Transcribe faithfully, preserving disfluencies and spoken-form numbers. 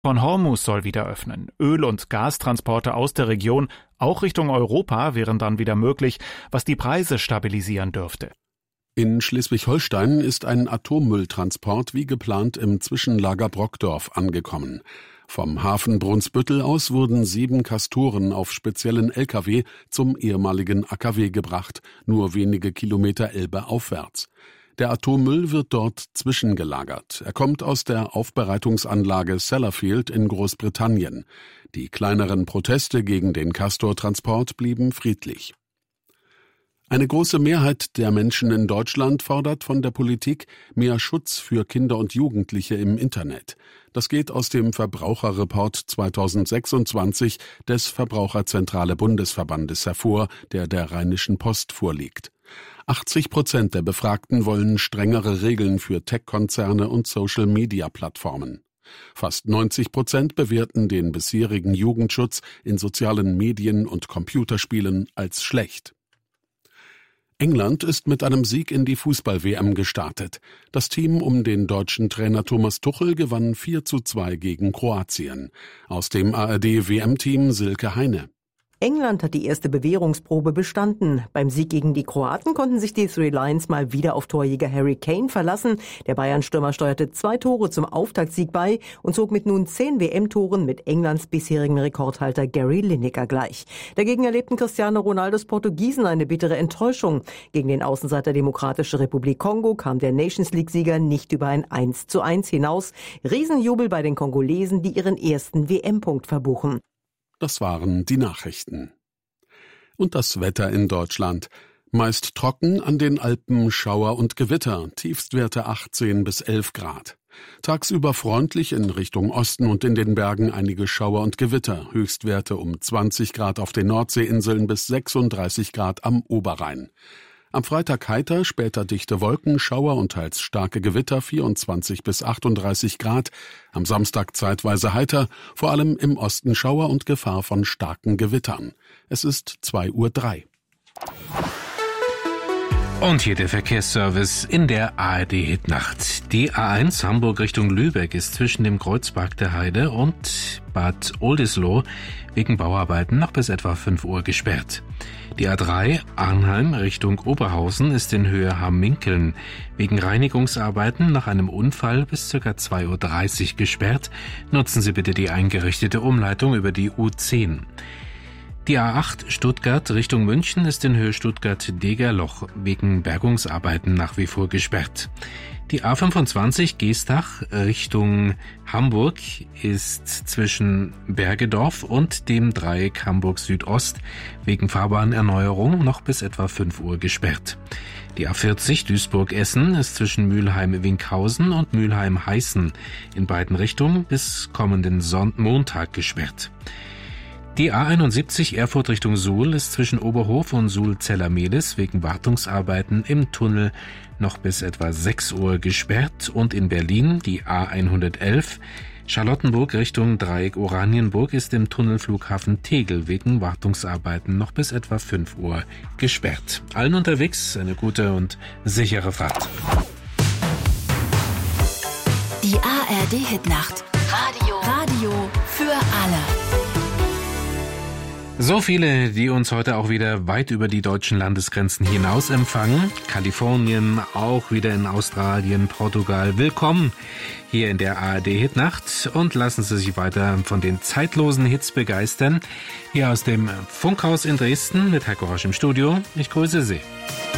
von Hormuz soll wieder öffnen. Öl- und Gastransporte aus der Region, auch Richtung Europa, wären dann wieder möglich, was die Preise stabilisieren dürfte. In Schleswig-Holstein ist ein Atommülltransport wie geplant im Zwischenlager Brockdorf angekommen. Vom Hafen Brunsbüttel aus wurden sieben Castoren auf speziellen L K W zum ehemaligen A K W gebracht, nur wenige Kilometer Elbe aufwärts. Der Atommüll wird dort zwischengelagert. Er kommt aus der Aufbereitungsanlage Sellafield in Großbritannien. Die kleineren Proteste gegen den Castor-Transport blieben friedlich. Eine große Mehrheit der Menschen in Deutschland fordert von der Politik mehr Schutz für Kinder und Jugendliche im Internet. Das geht aus dem Verbraucherreport zweitausendsechsundzwanzig des Verbraucherzentrale Bundesverbandes hervor, der der Rheinischen Post vorliegt. achtzig Prozent der Befragten wollen strengere Regeln für Tech-Konzerne und Social-Media-Plattformen. Fast neunzig Prozent bewerten den bisherigen Jugendschutz in sozialen Medien und Computerspielen als schlecht. England ist mit einem Sieg in die Fußball-W M gestartet. Das Team um den deutschen Trainer Thomas Tuchel gewann vier zu zwei gegen Kroatien. Aus dem A R D-W M-Team Silke Heine. England hat die erste Bewährungsprobe bestanden. Beim Sieg gegen die Kroaten konnten sich die Three Lions mal wieder auf Torjäger Harry Kane verlassen. Der Bayern-Stürmer steuerte zwei Tore zum Auftaktsieg bei und zog mit nun zehn W M-Toren mit Englands bisherigem Rekordhalter Gary Lineker gleich. Dagegen erlebten Cristiano Ronaldos Portugiesen eine bittere Enttäuschung. Gegen den Außenseiter Demokratische Republik Kongo kam der Nations League-Sieger nicht über ein eins zu eins hinaus. Riesenjubel bei den Kongolesen, die ihren ersten W M-Punkt verbuchen. Das waren die Nachrichten. Und das Wetter in Deutschland. Meist trocken, an den Alpen Schauer und Gewitter, Tiefstwerte achtzehn bis elf Grad. Tagsüber freundlich in Richtung Osten und in den Bergen einige Schauer und Gewitter, Höchstwerte um zwanzig Grad auf den Nordseeinseln bis sechsunddreißig Grad am Oberrhein. Am Freitag heiter, später dichte Wolken, Schauer und teils starke Gewitter, vierundzwanzig bis achtunddreißig Grad. Am Samstag zeitweise heiter, vor allem im Osten Schauer und Gefahr von starken Gewittern. Es ist zwei Uhr drei. Und hier der Verkehrsservice in der A R D-Hitnacht. Die A eins Hamburg Richtung Lübeck ist zwischen dem Kreuzpark der Heide und Bad Oldesloe wegen Bauarbeiten noch bis etwa fünf Uhr gesperrt. Die A drei Arnheim Richtung Oberhausen ist in Höhe Hamminkeln wegen Reinigungsarbeiten nach einem Unfall bis ca. zwei Uhr dreißig gesperrt. Nutzen Sie bitte die eingerichtete Umleitung über die U zehn. Die A acht Stuttgart Richtung München ist in Höhe Stuttgart-Degerloch wegen Bergungsarbeiten nach wie vor gesperrt. Die A fünfundzwanzig Geestach Richtung Hamburg ist zwischen Bergedorf und dem Dreieck Hamburg Südost wegen Fahrbahnerneuerung noch bis etwa fünf Uhr gesperrt. Die A vierzig Duisburg-Essen ist zwischen Mülheim-Winkhausen und Mülheim-Heißen in beiden Richtungen bis kommenden Son- Montag gesperrt. Die A einundsiebzig Erfurt Richtung Suhl ist zwischen Oberhof und Suhl-Zellermehlis wegen Wartungsarbeiten im Tunnel noch bis etwa sechs Uhr gesperrt und in Berlin die A hundertelf Charlottenburg Richtung Dreieck Oranienburg ist im Tunnelflughafen Tegel wegen Wartungsarbeiten noch bis etwa fünf Uhr gesperrt. Allen unterwegs eine gute und sichere Fahrt. Die A R D-Hitnacht. Radio. Radio für alle. So viele, die uns heute auch wieder weit über die deutschen Landesgrenzen hinaus empfangen. Kalifornien, auch wieder in Australien, Portugal. Willkommen hier in der A R D-Hitnacht und lassen Sie sich weiter von den zeitlosen Hits begeistern. Hier aus dem Funkhaus in Dresden mit Herr Gorosch im Studio. Ich grüße Sie.